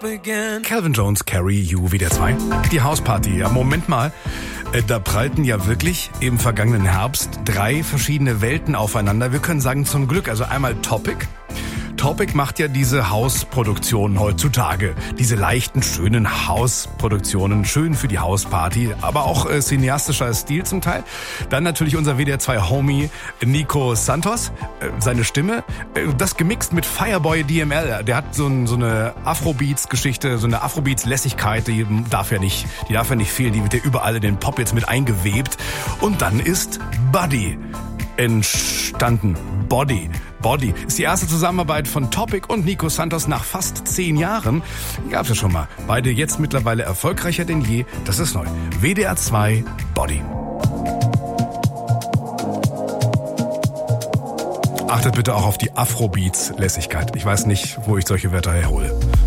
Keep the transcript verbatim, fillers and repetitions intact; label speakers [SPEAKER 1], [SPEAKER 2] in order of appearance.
[SPEAKER 1] Calvin Jones, Carry You, W D R zwei. Die Hausparty. Ja, Moment mal. Äh, da prallten ja wirklich im vergangenen Herbst drei verschiedene Welten aufeinander. Wir können sagen zum Glück. Also einmal Topic. Topic macht ja diese Hausproduktionen heutzutage. Diese leichten, schönen Hausproduktionen. Schön für die Hausparty. Aber auch äh, cineastischer Stil zum Teil. Dann natürlich unser W D R zwei Homie Nico Santos. Äh, seine Stimme. Äh, das gemixt mit Fireboy D M L. Der hat so, ein, so eine Afrobeats-Geschichte, so eine Afrobeats-Lässigkeit. Die darf ja nicht, die darf ja nicht fehlen. Die wird ja überall in den Pop jetzt mit eingewebt. Und dann ist Buddy entstanden. Body. Body ist die erste Zusammenarbeit von Topic und Nico Santos nach fast zehn Jahren. Gab's ja schon mal. Beide jetzt mittlerweile erfolgreicher denn je. Das ist neu. W D R zwei Body. Achtet bitte auch auf die Afrobeats-Lässigkeit. Ich weiß nicht, wo ich solche Wörter herhole.